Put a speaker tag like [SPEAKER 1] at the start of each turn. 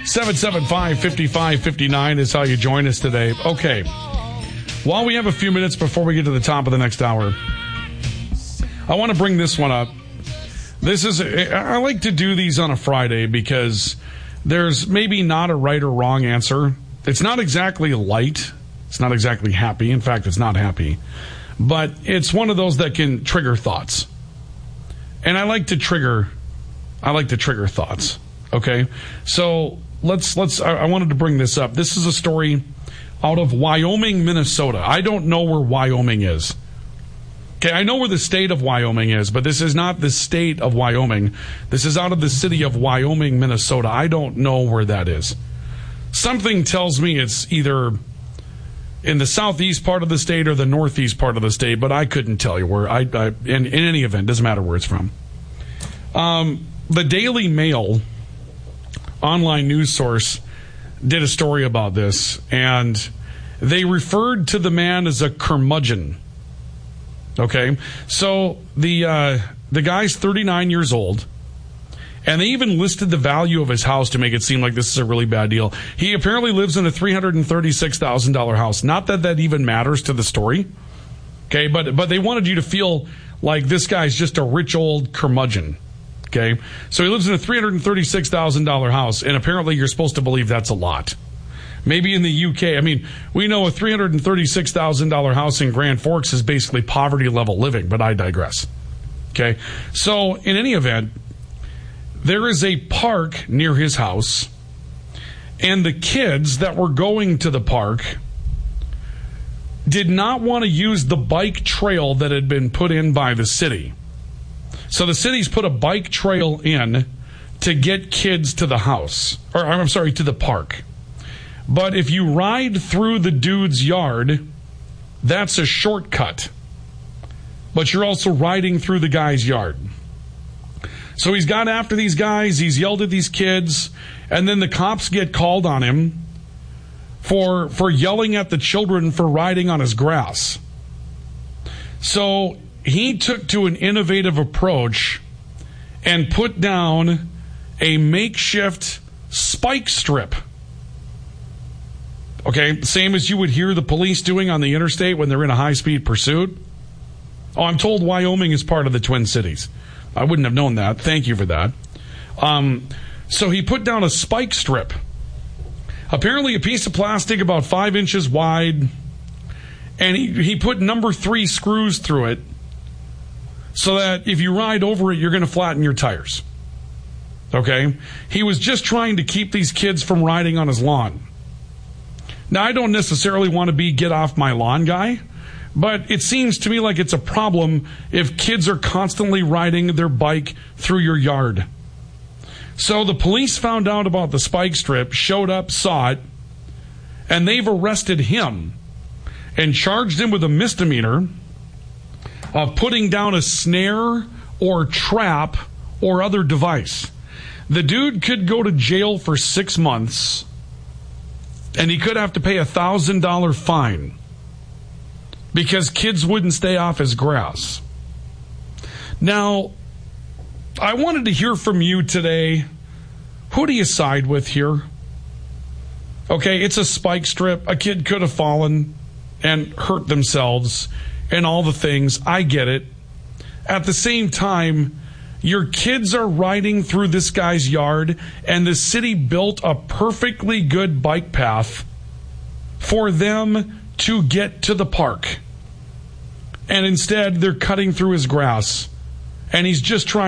[SPEAKER 1] 775-5559 is how you join us today. Okay. While we have a few minutes before we get to the top of the next hour, I want to bring this one up. I like to do these on a Friday because there's maybe not a right or wrong answer. It's not exactly light. It's not exactly happy. In fact, it's not happy. But it's one of those that can trigger thoughts. And I like to trigger thoughts. Okay? So I wanted to bring this up. This is a story out of Wyoming, Minnesota. I don't know where Wyoming is. Okay, I know where the state of Wyoming is, but this is not the state of Wyoming. This is out of the city of Wyoming, Minnesota. I don't know where that is. Something tells me it's either in the southeast part of the state or the northeast part of the state, but I couldn't tell you where. In any event, doesn't matter where it's from. The Daily Mail online news source did a story about this, and they referred to the man as a curmudgeon. Okay, so the guy's 39 years old, and they even listed the value of his house to make it seem like this is a really bad deal. He apparently lives in a $336,000 house. Not that even matters to the story, okay, but they wanted you to feel like this guy's just a rich old curmudgeon. Okay, so he lives in a $336,000 house, and apparently you're supposed to believe that's a lot. Maybe in the UK, I mean, we know a $336,000 house in Grand Forks is basically poverty-level living, but I digress. Okay, so in any event, there is a park near his house, and the kids that were going to the park did not want to use the bike trail that had been put in by the city. So the city's put a bike trail in to get kids to the house, or I'm sorry, to the park. But if you ride through the dude's yard, that's a shortcut. But you're also riding through the guy's yard. So he's got after these guys, he's yelled at these kids, and then the cops get called on him for yelling at the children for riding on his grass. So he took to an innovative approach and put down a makeshift spike strip. Okay, same as you would hear the police doing on the interstate when they're in a high-speed pursuit. Oh, I'm told Wyoming is part of the Twin Cities. I wouldn't have known that. Thank you for that. So he put down a spike strip. Apparently a piece of plastic about 5 inches wide, and he put number 3 screws through it so that if you ride over it, you're going to flatten your tires. Okay? He was just trying to keep these kids from riding on his lawn. Now, I don't necessarily want to be get off my lawn guy, but it seems to me like it's a problem if kids are constantly riding their bike through your yard. So the police found out about the spike strip, showed up, saw it, and they've arrested him and charged him with a misdemeanor of putting down a snare or trap or other device. The dude could go to jail for 6 months, and he could have to pay a $1,000 fine because kids wouldn't stay off his grass. Now, I wanted to hear from you today. Who do you side with here? Okay, it's a spike strip. A kid could have fallen and hurt themselves and all the things. I get it. At the same time, your kids are riding through this guy's yard, and the city built a perfectly good bike path for them to get to the park. And instead, they're cutting through his grass, and he's just trying